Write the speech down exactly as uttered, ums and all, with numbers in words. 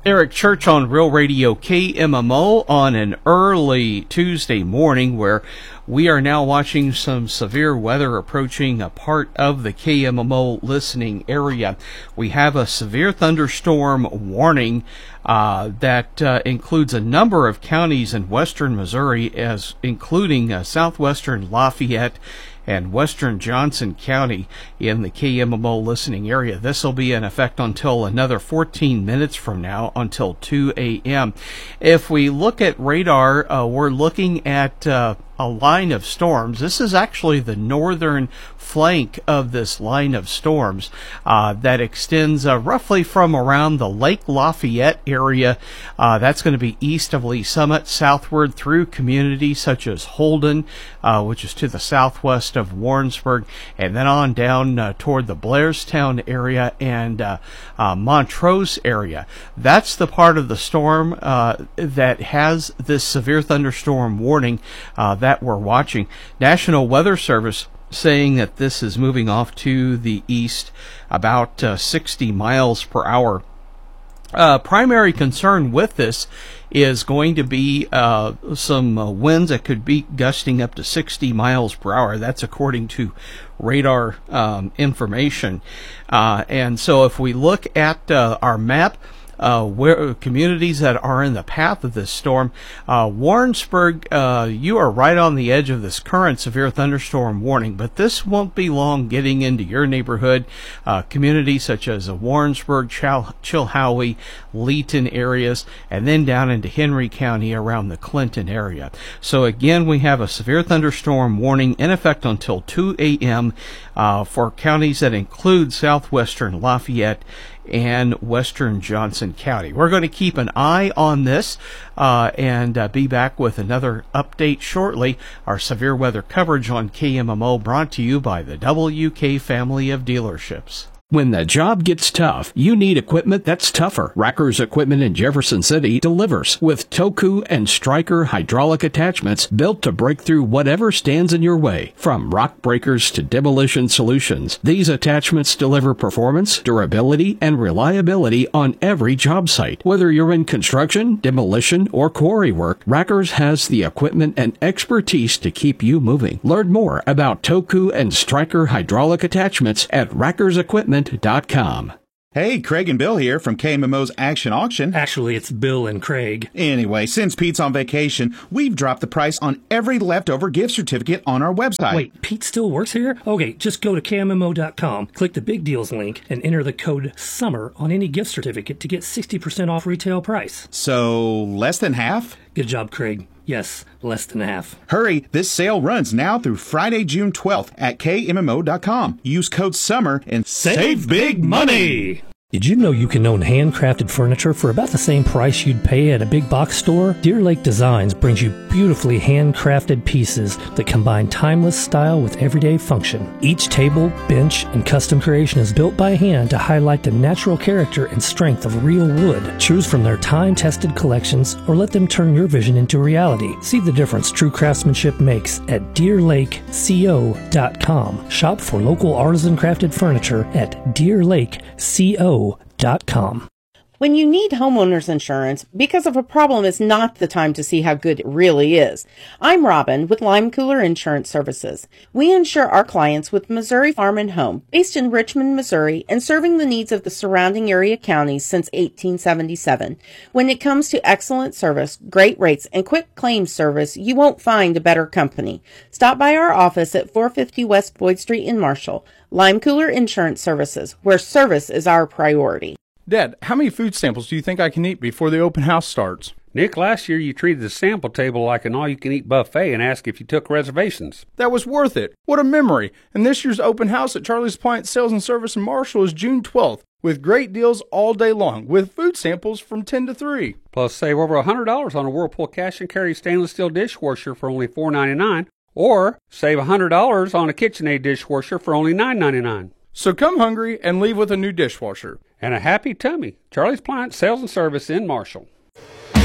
Eric Church on Real Radio K M M O on an early Tuesday morning where we are now watching some severe weather approaching a part of the K M M O listening area. We have a severe thunderstorm warning uh, that uh, includes a number of counties in western Missouri, as including uh, southwestern Lafayette and western Johnson County in the K M M O listening area. This will be in effect until another fourteen minutes from now, until two a.m. If we look at radar, uh, we're looking at uh, a line of storms. This is actually the northern flank of this line of storms uh, that extends uh, roughly from around the Lake Lafayette area. Uh, that's going to be east of Lee Summit, southward through communities such as Holden, uh, which is to the southwest of Warrensburg, and then on down uh, toward the Blairstown area and uh, uh, Montrose area. That's the part of the storm uh, that has this severe thunderstorm warning uh, that we're watching. National Weather Service saying that this is moving off to the east about uh, sixty miles per hour. Uh, primary concern with this is going to be uh, some uh, winds that could be gusting up to sixty miles per hour. That's according to radar um, information. Uh, and so if we look at uh, our map, Uh, where communities that are in the path of this storm, uh, Warrensburg, uh, you are right on the edge of this current severe thunderstorm warning, but this won't be long getting into your neighborhood. Uh, communities such as uh, Warrensburg, Chil- Chilhowie, Leeton areas, and then down into Henry County around the Clinton area. So again, we have a severe thunderstorm warning in effect until two a.m. Uh, for counties that include southwestern Lafayette and western Johnson County. We're going to keep an eye on this uh, and uh, be back with another update shortly. Our severe weather coverage on K M M O brought to you by the W K family of dealerships. When the job gets tough, you need equipment that's tougher. Racker's Equipment in Jefferson City delivers with Toku and Stryker hydraulic attachments built to break through whatever stands in your way. From rock breakers to demolition solutions, these attachments deliver performance, durability, and reliability on every job site. Whether you're in construction, demolition, or quarry work, Racker's has the equipment and expertise to keep you moving. Learn more about Toku and Stryker hydraulic attachments at Racker's Equipment dot com. Hey, Craig and Bill here from K M M O's Action Auction. Actually, it's Bill and Craig. Anyway, since Pete's on vacation, we've dropped the price on every leftover gift certificate on our website. Wait, Pete still works here? Okay, just go to K M M O dot com, click the Big Deals link, and enter the code SUMMER on any gift certificate to get sixty percent off retail price. So, less than half? Good job, Craig. Yes, less than half. Hurry, this sale runs now through Friday, June twelfth at K M M O dot com. Use code SUMMER and save, save big money! Did you know you can own handcrafted furniture for about the same price you'd pay at a big box store? Deer Lake Designs brings you beautifully handcrafted pieces that combine timeless style with everyday function. Each table, bench, and custom creation is built by hand to highlight the natural character and strength of real wood. Choose from their time-tested collections or let them turn your vision into reality. See the difference true craftsmanship makes at deer lake co dot com. Shop for local artisan crafted furniture at deer lake co dot com. When you need homeowners insurance, because of a problem is not the time to see how good it really is. I'm Robin with Lime Cooler Insurance Services. We insure our clients with Missouri Farm and Home, based in Richmond, Missouri, and serving the needs of the surrounding area counties since eighteen seventy-seven. When it comes to excellent service, great rates, and quick claims service, you won't find a better company. Stop by our office at four fifty West Boyd Street in Marshall. Lime Cooler Insurance Services, where service is our priority. Dad, how many food samples do you think I can eat before the open house starts? Nick, last year you treated the sample table like an all-you-can-eat buffet and asked if you took reservations. That was worth it. What a memory. And this year's open house at Charlie's Appliance Sales and Service in Marshall is June twelfth, with great deals all day long, with food samples from ten to three. Plus, save over one hundred dollars on a Whirlpool cash and carry stainless steel dishwasher for only four ninety-nine, or save one hundred dollars on a KitchenAid dishwasher for only nine ninety-nine. So come hungry and leave with a new dishwasher. And a happy tummy. Charlie's Appliance Sales and Service in Marshall.